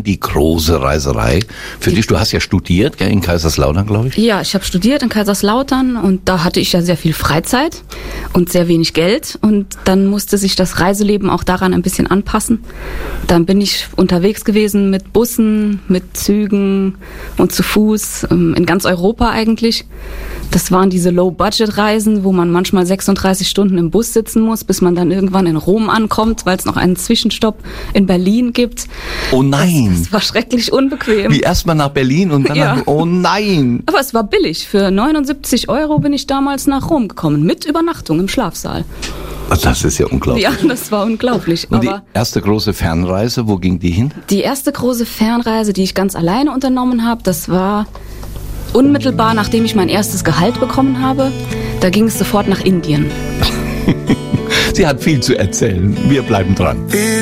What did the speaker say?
Die große Reiserei für dich. Du hast ja studiert, gell, in Kaiserslautern, glaube ich. Ja, ich habe studiert in Kaiserslautern und da hatte ich ja sehr viel Freizeit und sehr wenig Geld und dann musste sich das Reiseleben auch daran ein bisschen anpassen. Dann bin ich unterwegs gewesen mit Bussen, mit Zügen und zu Fuß in ganz Europa eigentlich. Das waren diese Low-Budget-Reisen, wo man manchmal 36 Stunden im Bus sitzen muss, bis man dann irgendwann in Rom ankommt, weil es noch einen Zwischenstopp in Berlin gibt. Oh nein! Das war schrecklich unbequem. Wie erstmal nach Berlin und dann Ja. oh nein! Aber es war billig. Für 79 € bin ich damals nach Rom gekommen, mit Übernachtung im Schlafsaal. Das ist ja unglaublich. Ja, das war unglaublich. Und die Aber erste große Fernreise, wo ging die hin? die erste große Fernreise, die ich ganz alleine unternommen habe, das war unmittelbar nachdem ich mein erstes Gehalt bekommen habe. Da ging es sofort nach Indien. Sie hat viel zu erzählen. Wir bleiben dran.